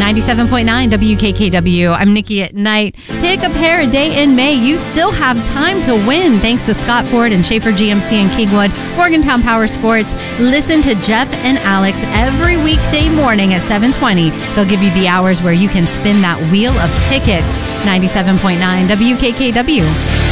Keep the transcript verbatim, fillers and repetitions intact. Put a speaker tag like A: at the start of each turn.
A: ninety-seven point nine W K K W. I'm Nikki at Night. Pick a pair a day in May. You still have time to win thanks to Scott Ford and Schaefer G M C in Kingwood, Morgantown Power Sports. Listen to Jeff and Alex every weekday morning at seven twenty. They'll give you the hours where you can spin that wheel of tickets. ninety-seven point nine W K K W.